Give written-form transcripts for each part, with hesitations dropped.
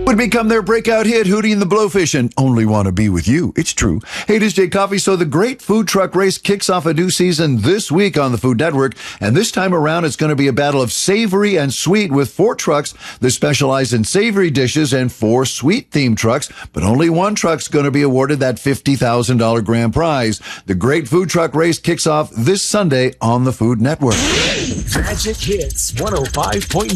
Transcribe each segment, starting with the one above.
would become their breakout hit, Hootie and the Blowfish, and Only Want to Be With You. It's true. Hey, it is Jay Coffee. So the Great Food Truck Race kicks off a new season this week on the Food Network, and this time around it's going to be a battle of savory and sweet with 4 trucks that specialize in savory dishes and 4 sweet-themed trucks, but only one truck's going to be awarded that $50,000 grand prize. The Great Food Truck Race kicks off this Sunday on the Food Network. Magic Hits 105.9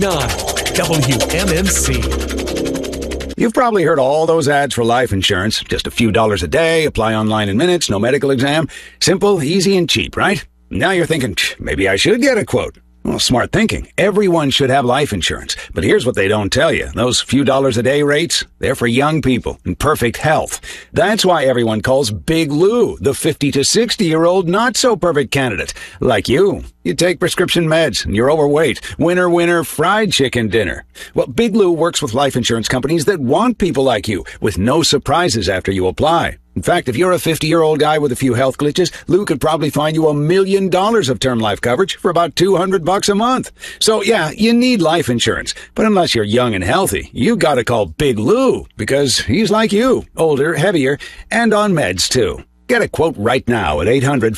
WMMC. You've probably heard all those ads for life insurance. Just a few dollars a day, apply online in minutes, no medical exam. Simple, easy, and cheap, right? Now you're thinking, maybe I should get a quote. Well, smart thinking. Everyone should have life insurance. But here's what they don't tell you. Those few dollars a day rates, they're for young people in perfect health. That's why everyone calls Big Lou the 50 to 60-year-old not-so-perfect candidate. Like you. You take prescription meds and you're overweight. Winner, winner, fried chicken dinner. Well, Big Lou works with life insurance companies that want people like you with no surprises after you apply. In fact, if you're a 50-year-old guy with a few health glitches, Lou could probably find you $1 million of term life coverage for about $200 a month. So yeah, you need life insurance. But unless you're young and healthy, you gotta call Big Lou because he's like you, older, heavier, and on meds too. Get a quote right now at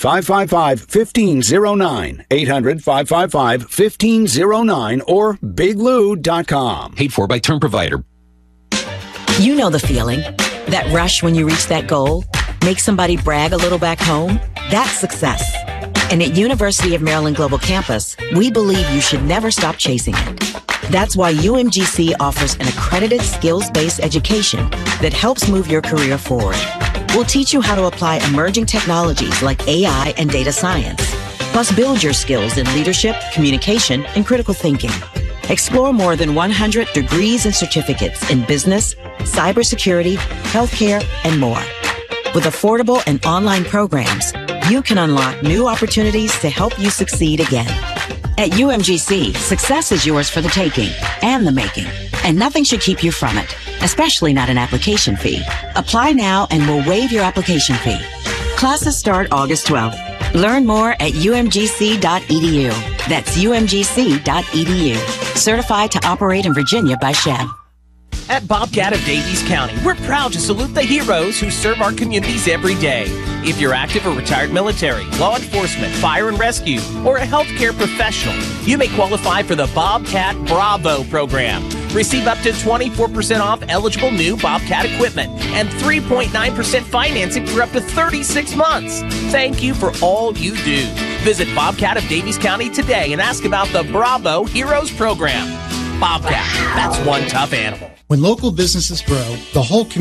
800-555-1509, 800-555-1509, or biglou.com. Paid for by term provider. You know the feeling. That rush when you reach that goal, make somebody brag a little back home, that's success. And at University of Maryland Global Campus, we believe you should never stop chasing it. That's why UMGC offers an accredited skills-based education that helps move your career forward. We'll teach you how to apply emerging technologies like AI and data science, plus build your skills in leadership, communication, and critical thinking. Explore more than 100 degrees and certificates in business, cybersecurity, healthcare, and more. With affordable and online programs, you can unlock new opportunities to help you succeed again. At UMGC, success is yours for the taking and the making, and nothing should keep you from it, especially not an application fee. Apply now and we'll waive your application fee. Classes start August 12th. Learn more at umgc.edu. That's umgc.edu. Certified to operate in Virginia by Chev. At Bobcat of Daviess County, we're proud to salute the heroes who serve our communities every day. If you're active or retired military, law enforcement, fire and rescue, or a healthcare professional, you may qualify for the Bobcat Bravo program. Receive up to 24% off eligible new Bobcat equipment and 3.9% financing for up to 36 months. Thank you for all you do. Visit Bobcat of Daviess County today and ask about the Bravo Heroes program. Bobcat, that's one tough animal. When local businesses grow, the whole community